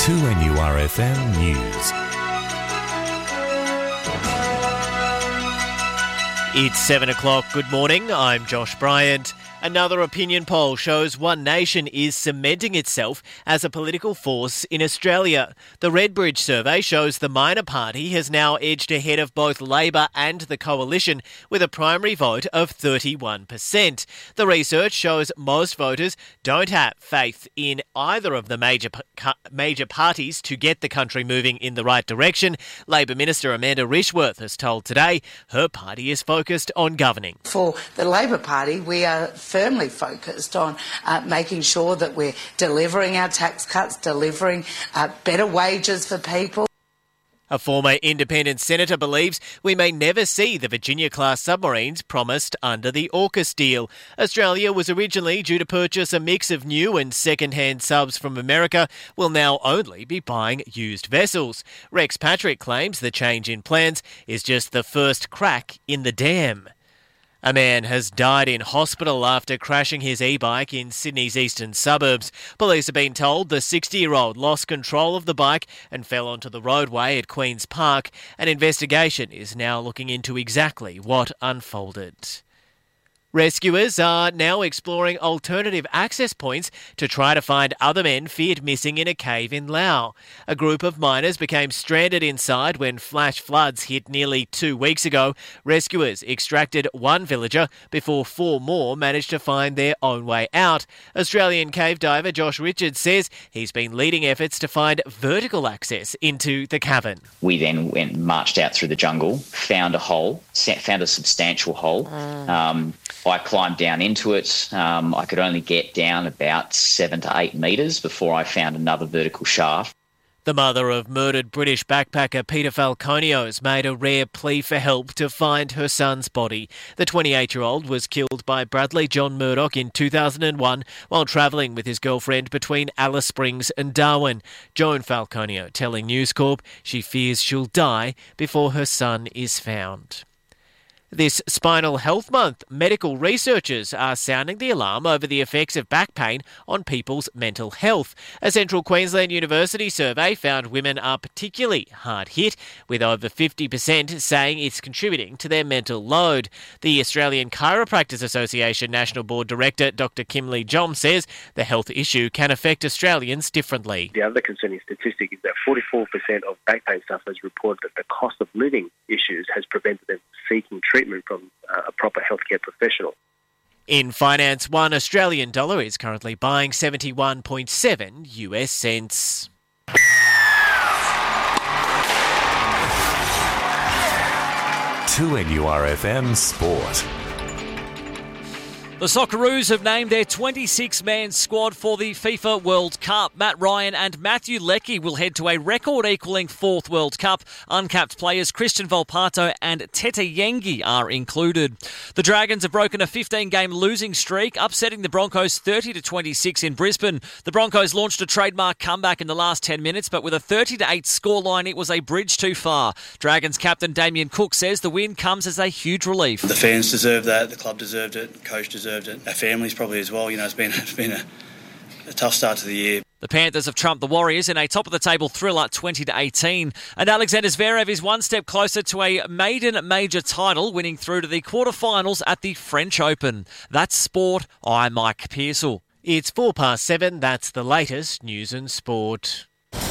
2NURFM News. It's 7 o'clock. Good morning. I'm Josh Bryant. Another opinion poll shows One Nation is cementing itself as a political force in Australia. The Redbridge survey shows the minor party has now edged ahead of both Labor and the Coalition with a primary vote of 31%. The research shows most voters don't have faith in either of the major parties to get the country moving in the right direction. Labor Minister Amanda Rishworth has told Today her party is focused on governing. For the Labor Party, we are firmly focused on making sure that we're delivering our tax cuts, delivering better wages for people. A former independent senator believes we may never see the Virginia-class submarines promised under the AUKUS deal. Australia was originally due to purchase a mix of new and second-hand subs from America, will now only be buying used vessels. Rex Patrick claims the change in plans is just the first crack in the dam. A man has died in hospital after crashing his e-bike in Sydney's eastern suburbs. Police have been told the 60-year-old lost control of the bike and fell onto the roadway at Queen's Park. An investigation is now looking into exactly what unfolded. Rescuers are now exploring alternative access points to try to find other men feared missing in a cave in Laos. A group of miners became stranded inside when flash floods hit nearly 2 weeks ago. Rescuers extracted one villager before 4 more managed to find their own way out. Australian cave diver Josh Richards says he's been leading efforts to find vertical access into the cavern. We then marched out through the jungle, found a hole, found a substantial hole. I climbed down into it. I could only get down about 7 to 8 metres before I found another vertical shaft. The mother of murdered British backpacker Peter Falconio's made a rare plea for help to find her son's body. The 28-year-old was killed by Bradley John Murdoch in 2001 while travelling with his girlfriend between Alice Springs and Darwin. Joan Falconio telling News Corp she fears she'll die before her son is found. This Spinal Health Month, medical researchers are sounding the alarm over the effects of back pain on people's mental health. A Central Queensland University survey found women are particularly hard hit, with over 50% saying it's contributing to their mental load. The Australian Chiropractors Association National Board Director Dr Kimberly Jom says the health issue can affect Australians differently. The other concerning statistic is that 44% of back pain sufferers report that the cost of living issues has prevented them seeking treatment from a proper healthcare professional. In finance, $1 Australian dollar is currently buying 71.7 US cents. To NURFM Sport. The Socceroos have named their 26-man squad for the FIFA World Cup. Matt Ryan and Matthew Leckie will head to a record-equalling 4th World Cup. Uncapped players Christian Volpato and Tete Yengi are included. The Dragons have broken a 15-game losing streak, upsetting the Broncos 30-26 in Brisbane. The Broncos launched a trademark comeback in the last 10 minutes, but with a 30-8 scoreline, it was a bridge too far. Dragons captain Damien Cook says the win comes as a huge relief. The fans deserve that, the club deserved it, the coach deserved it, our families probably as well. You know, it's been a tough start to the year. The Panthers have trumped the Warriors in a top-of-the-table thriller 20-18. And Alexander Zverev is one step closer to a maiden major title, winning through to the quarterfinals at the French Open. That's sport. I'm Mike Pearsall. It's 7:04. That's the latest news and sport.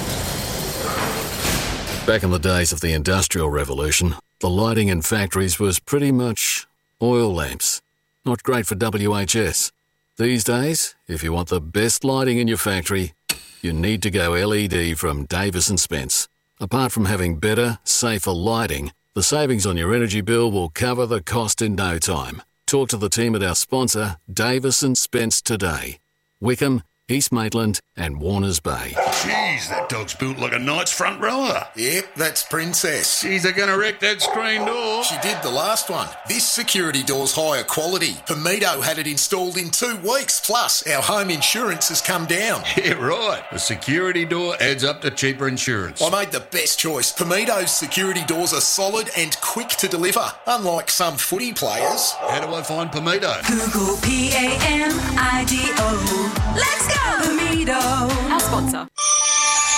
Back in the days of the Industrial Revolution, the lighting in factories was pretty much oil lamps. Not great for WHS. These days, if you want the best lighting in your factory, you need to go LED from Davis & Spence. Apart from having better, safer lighting, the savings on your energy bill will cover the cost in no time. Talk to the team at our sponsor, Davis & Spence, today. Wickham, East Maitland and Warners Bay. Jeez, that dog's built like a knight's front rower. Yep, that's Princess. Jeez, they're going to wreck that screen door. She did the last one. This security door's higher quality. Pomito had it installed in 2 weeks. Plus, our home insurance has come down. Yeah, right. A security door adds up to cheaper insurance. I made the best choice. Pomito's security doors are solid and quick to deliver, unlike some footy players. How do I find Pomito? Google PAMIDO. Let's go! Pomito. Our sponsor.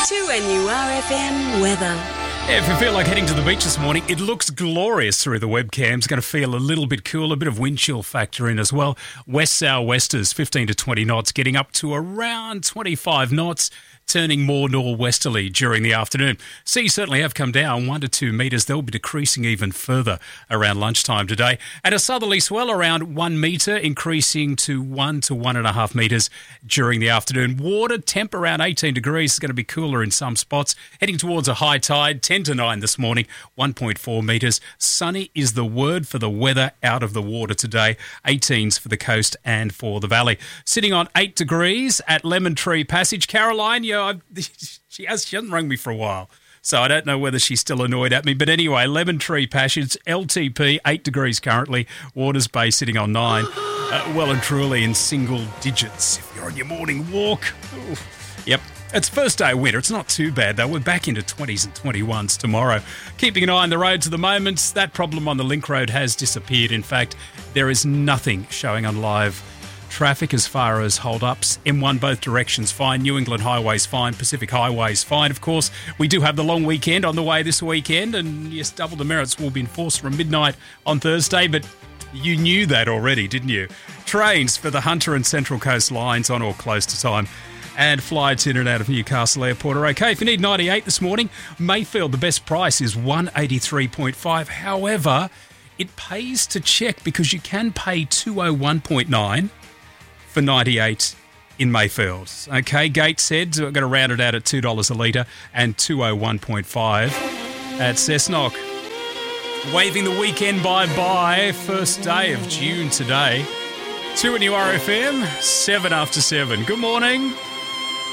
2NURFM weather. If you feel like heading to the beach this morning, it looks glorious through the webcam. It's going to feel a little bit cool, a bit of wind chill factor in as well. West sou'westers, 15 to 20 knots, getting up to around 25 knots, turning more nor'westerly during the afternoon. Seas certainly have come down 1 to 2 metres. They'll be decreasing even further around lunchtime today. And a southerly swell around 1 metre, increasing to 1 to 1.5 metres during the afternoon. Water temp around 18 degrees. It's going to be cooler in some spots. Heading towards a high tide, 10 to 9 this morning, 1.4 metres. Sunny is the word for the weather out of the water today. 18s for the coast and for the valley. Sitting on 8 degrees at Lemon Tree Passage. Caroline, she hasn't rung me for a while, so I don't know whether she's still annoyed at me. But anyway, Lemon Tree Passage, LTP, 8 degrees currently. Waters Bay sitting on 9. Well and truly in single digits if you're on your morning walk. Ooh. Yep. It's first day of winter. It's not too bad, though. We're back into 20s and 21s tomorrow. Keeping an eye on the roads at the moment. That problem on the Link Road has disappeared. In fact, there is nothing showing on live traffic as far as hold-ups. M1 both directions fine. New England Highway's fine. Pacific Highway's fine. Of course, we do have the long weekend on the way this weekend. And yes, double demerits will be enforced from midnight on Thursday. But you knew that already, didn't you? Trains for the Hunter and Central Coast lines on or close to time. And flights in and out of Newcastle Airport are okay. If you need 98 this morning, Mayfield, the best price is 183.5. However, it pays to check because you can pay 201.9 for 98 in Mayfield. Okay, Gateshead, we're going to round it out at $2 a litre, and 201.5 at Cessnock. Waving the weekend bye-bye, first day of June today. 2NURFM, 7 after 7. Good morning.